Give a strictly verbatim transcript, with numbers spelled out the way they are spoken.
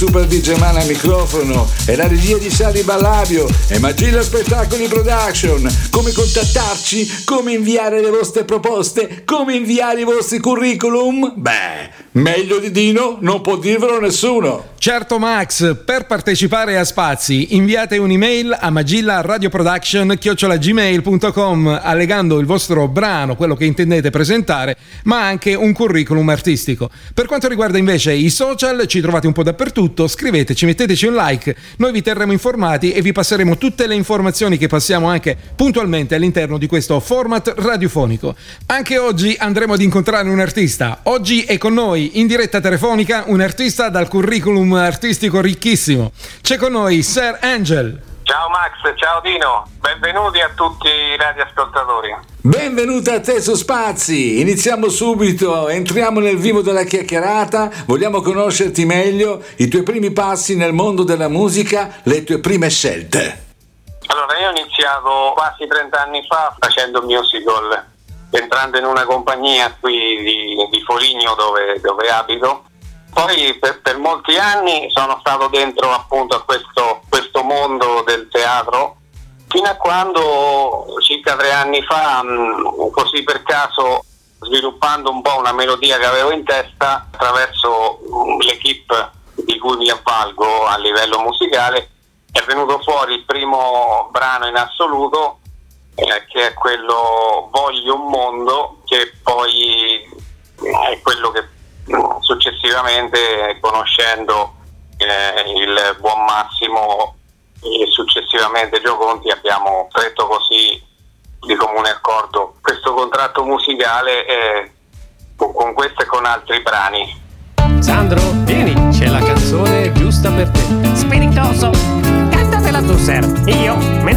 Super D J Man al microfono e la regia di Sali Ballabio e Magilla Spettacoli Production. Come contattarci? Come inviare le vostre proposte? Come inviare i vostri curriculum? Beh, meglio di Dino non può dirvelo nessuno. Certo Max, per partecipare a Spazi inviate un'email a magillaradioproduction chiocciola gmail punto com allegando il vostro brano, quello che intendete presentare, ma anche un curriculum artistico. Per quanto riguarda invece i social, ci trovate un po' dappertutto, scriveteci, metteteci un like, noi vi terremo informati e vi passeremo tutte le informazioni che passiamo anche puntualmente all'interno di questo format radiofonico. Anche oggi andremo ad incontrare un artista. Oggi è con noi in diretta telefonica un artista dal curriculum artistico ricchissimo. C'è con noi Sir Angel. Ciao Max, ciao Dino, benvenuti a tutti i radioascoltatori. Benvenuta a te su Spazi. Iniziamo subito, entriamo nel vivo della chiacchierata. Vogliamo conoscerti meglio, i tuoi primi passi nel mondo della musica, le tue prime scelte. Allora, io ho iniziato quasi trenta anni fa facendo musical, entrando in una compagnia qui di, di Foligno dove, dove abito. Poi per, per molti anni sono stato dentro appunto a questo, questo mondo del teatro, fino a quando circa tre anni fa, mh, così per caso, sviluppando un po' una melodia che avevo in testa, attraverso mh, l'equipe di cui mi avvalgo a livello musicale, è venuto fuori il primo brano in assoluto, eh, che è quello Voglio un mondo, che poi è quello che successivamente, conoscendo eh, il buon Massimo e successivamente Gio Conti, abbiamo stretto così di comune accordo questo contratto musicale eh, con questo e con altri brani. Sandro, vieni, c'è la canzone giusta per te. Spiritoso, cantatela tu, Ser. Io me